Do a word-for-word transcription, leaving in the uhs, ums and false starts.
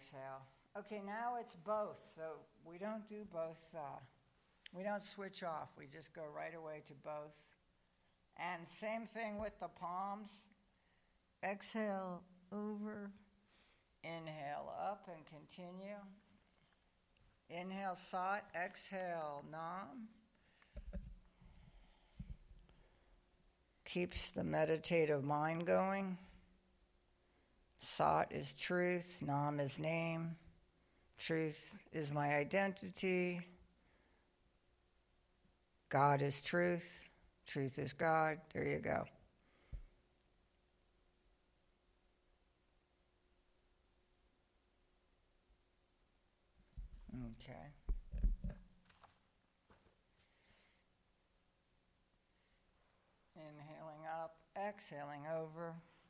exhale. Okay, now it's both. So we don't do both. Uh, we don't switch off. We just go right away to both. And same thing with the palms. Exhale over. Inhale up and continue. Inhale Sat. Exhale Nam. Keeps the meditative mind going. Sat is truth. Nam is name. Truth is my identity. God is truth. Truth is God. There you go. Okay. Inhaling up, exhaling over.